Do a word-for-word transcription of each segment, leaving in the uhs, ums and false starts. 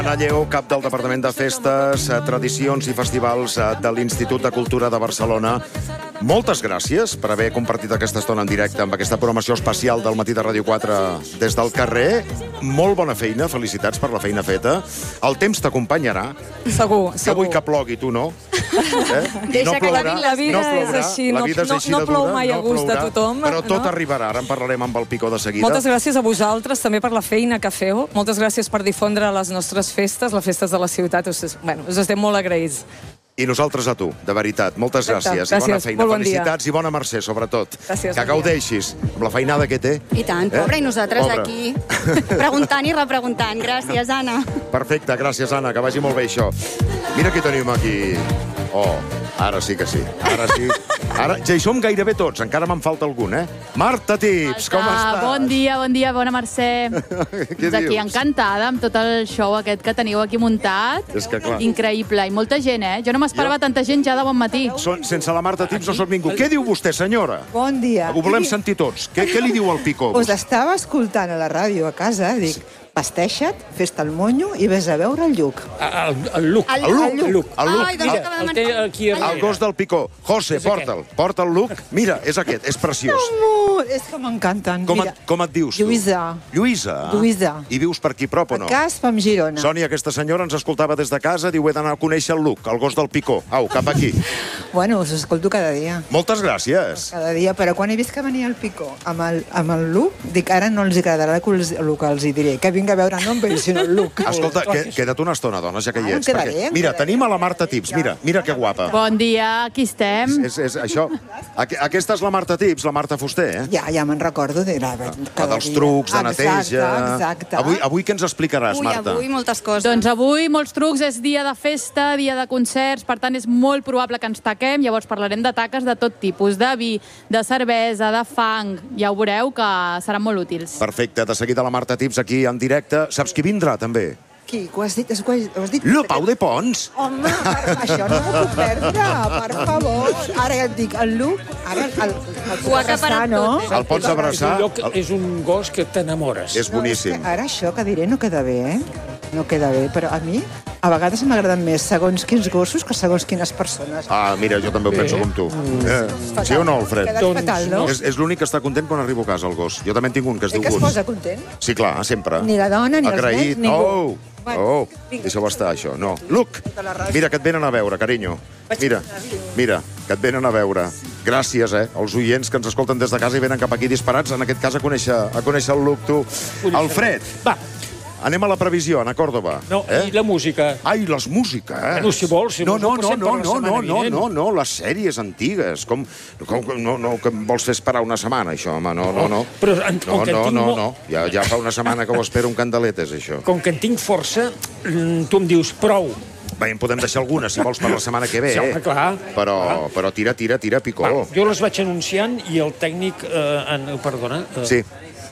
Anna Lleó, cap del Departament de Festes, Tradicions i Festivals de l'Institut de Cultura de Barcelona. Moltes gràcies per haver compartit aquesta estona en directe amb aquesta programació especial del Matí de Ràdio quatre des del carrer. Molt bona feina, felicitats per la feina feta. El temps t'acompanyarà. Segur, segur. Jo vull que plogui, tu no. Eh? Deixa que la vida és així, no plou mai a gust de tothom. Però tot arribarà, ara en parlarem amb el Picó de seguida. Moltes gràcies a vosaltres també per la feina que feu. Moltes gràcies per difondre les nostres festes, les festes de la ciutat. Bueno, us estem molt agraïts. I nosaltres a tu, de veritat. Moltes gràcies. Gràcies. I bona feina. Bon Felicitats i bona Mercè, sobretot. Gràcies. Que gaudeixis amb la feinada que té. I tant, pobra, i nosaltres Pobre. aquí preguntant i repreguntant. Gràcies, Anna. Perfecte, gràcies, Anna, que vagi molt bé això. Mira qui tenim aquí. Oh, ara sí que sí. Ara sí. Ara ja hi som gairebé tots, encara me'n falta algun, eh? Marta Tips, com estàs? Bon dia, bon dia, bona Mercè. Què Doncs aquí dius? encantada amb tot el show aquest que teniu aquí muntat. És que clar. Increïble, i molta gent, eh? Jo no m'esperava Jo- tanta gent ja de bon matí. Són, sense la Marta Tips no som ningú. Què diu vostè, senyora? Bon dia. Ho volem sentir tots. Què, què li diu el Picó? Us estava escoltant a la ràdio a casa, dic, vesteixa't, fes-te el monyo i vés a veure el Lluc. El, el Luc. El El Luc, Lluc. el Luc, el Luc. Ai, doncs El- acabem El de té marxar. aquí El darrere. gos del Picó. José, És porta'l. Porta el Luc. Mira, és aquest, és preciós. Amor, és que m'encanten. Com, Mira, et, com et dius, tu? Lluïsa. Lluïsa. Lluïsa. I vius per aquí prop o no? A Casp, amb Girona. Sònia, aquesta senyora ens escoltava des de casa, diu, he d'anar a conèixer el Luc, el gos del Picó. Au, cap aquí. Bueno, us escolto cada dia. Moltes gràcies. Cada dia, però quan he vist que venia el Picó amb el, amb el Luc, dic, ara no els agradarà el que els, el que els hi diré, que vinga a veure no amb ell, sinó el Luc. Escolta, que, queda't una estona, dona, ja que hi Ah, ets. em quedaré, perquè- em Mira, quedaré. tenim a la Marta Tips. Mira, mira que guapa. Bon dia, aquí estem. És, és això. Aqu aquesta és la Marta Tips, la Marta Fuster, eh? Ja, ja me'n recordo de la, La cada dels dia. trucs, de neteja... Exacte, exacte. Avui, avui què ens explicaràs, Ui, Marta? avui moltes coses. Doncs avui molts trucs, és dia de festa, dia de concerts, per tant és molt probable que ens taquem, llavors parlarem de taques de tot tipus, de vi, de cervesa, de fang, ja ho veureu que seran molt útils. Perfecte, de seguida la Marta Tips aquí en directe. Saps qui vindrà, també? Qui? Ho has dit? Ho has, ho has dit? La Pau de Pons. Home, per, això no m'ho puc perdre, per favor. Ara ja et dic, el Luc, ara el, el, el Ho ha acaparat no? tot, El pots És abraçar? un, lloc, és un gos que t'enamores. És boníssim. Ara això que diré no queda bé, eh? No queda bé, però a mi a vegades m'agraden més segons quins gossos que segons quines persones. Ah, mira, jo també ho penso com tu. Eh, sí o no, Alfred? Quedes Doncs fatal, no? És, és l'únic que està content quan arribo a casa, el gos. Jo també en tinc un, que es Eh, diu que es Guns. posa content? Sí, clar, sempre. Ni la dona, ni els Agraït. nens, ningú. Oh, Bueno, oh, vinga. deixa-ho estar, això. No. Luc, mira, que et venen a veure, carinyo. Mira, mira, que et venen a veure. Gràcies, eh, als oients que ens escolten des de casa i venen cap aquí disparats, en aquest cas a conèixer, a conèixer el Luc, tu. Alfred, Va, anem a la previsió, Anna Còrdova. no, eh? i la música. Ai, les músiques. Bueno, si vols, si no, vols, no, ho no, passem no, per la no, setmana no, no, vinent. no, no, les sèries antigues. Com, com com- no, no, que em vols fer esperar una setmana, això, home, no, no, no. Però en- com no, que en no, tinc no, molt- no, ja, ja fa una setmana que ho espero un candeletes, això. Com que en tinc força, mm, tu em dius prou. Bé, en podem deixar algunes, si vols, per la setmana que ve. Sí, home, clar. Però, però tira, tira, tira, Picó. Va, jo les vaig anunciant i el tècnic... Eh, en, perdona. Eh, Sí.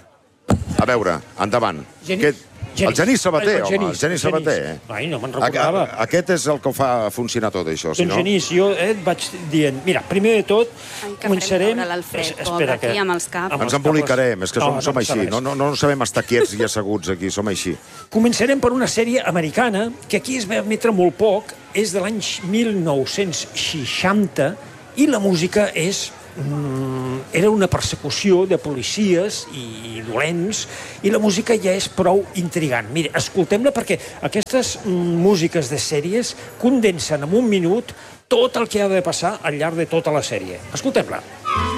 A veure, endavant. Genís. Aquest- El Genís Sabater, home, el Genís Sabater. eh? Ai, no me'n A- recordava. a- Aquest és el que ho fa funcionar tot, això, si Doncs, no... Genís, jo eh, et vaig dient... Mira, primer de tot, Ai, que començarem... farem veure l'Alfred, Es- pobre, aquí amb els caps. amb Ens els embolicarem, és que som, No, som no així, passa res. no, no, no sabem estar quiets i asseguts aquí, som així. Començarem per una sèrie americana que aquí es va emetre molt poc, és de l'any mil nou-cents seixanta i la música és... Mm, era una persecució de policies i dolents i la música ja és prou intrigant. Mira, escoltem-la perquè aquestes mm, músiques de sèries condensen en un minut tot el que ha de passar al llarg de tota la sèrie. Escoltem-la.